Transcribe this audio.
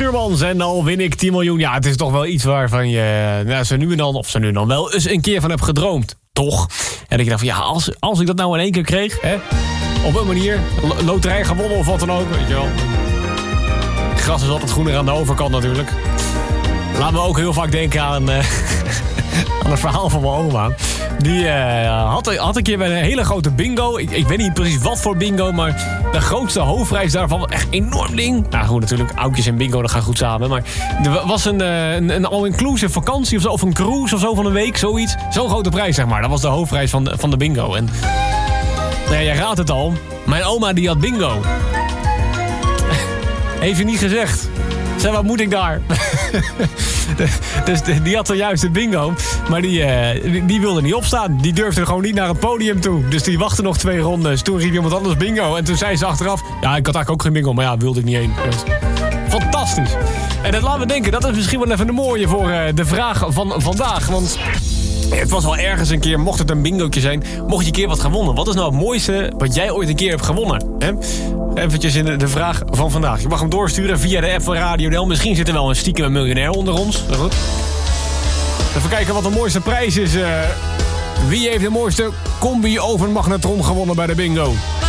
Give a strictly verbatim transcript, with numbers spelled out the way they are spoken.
Schuurmans en al win ik tien miljoen. Ja, het is toch wel iets waarvan je nou, zo nu en dan, of zo nu en dan wel eens een keer van hebt gedroomd. Toch? En dat je dacht van, ja, als, als ik dat nou in één keer kreeg, hè, op een manier, lo- loterij gewonnen of wat dan ook, weet je wel. Het gras is altijd groener aan de overkant natuurlijk. Laat me ook heel vaak denken aan, uh, aan het verhaal van mijn oma. Die uh, had, had een keer bij een hele grote bingo. Ik, ik weet niet precies wat voor bingo, maar de grootste hoofdprijs daarvan, echt een enorm ding. Nou goed, natuurlijk, oudjes en bingo, dat gaat goed samen. Maar er was een, uh, een, een all-inclusive vakantie of zo, of een cruise of zo van een week, zoiets. Zo'n grote prijs, zeg maar. Dat was de hoofdprijs van de, van de bingo. En nou ja, jij raadt het al. Mijn oma die had bingo. Heeft je niet gezegd. Zeg, wat moet ik daar? Dus die had zojuist de bingo. Maar die, uh, die wilde niet opstaan. Die durfde gewoon niet naar het podium toe. Dus die wachtte nog twee rondes. Toen riep iemand anders bingo. En toen zei ze achteraf... Ja, ik had eigenlijk ook geen bingo. Maar ja, wilde ik niet heen. Dus fantastisch. En dat laat me denken. Dat is misschien wel even een mooie voor uh, de vraag van vandaag. Want... het was wel ergens een keer, mocht het een bingootje zijn... mocht je een keer wat gewonnen. Wat is nou het mooiste wat jij ooit een keer hebt gewonnen? Hè? Eventjes in de, de vraag van vandaag. Je mag hem doorsturen via de app van Radio Del. Misschien zit er wel een stiekem miljonair onder ons. Goed. Even kijken wat de mooiste prijs is. Uh, wie heeft de mooiste combi-ovenmagnetron gewonnen bij de bingo?